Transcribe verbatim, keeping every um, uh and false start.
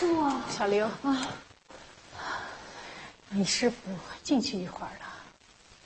师傅， 小玲啊，你师傅进去一会儿了。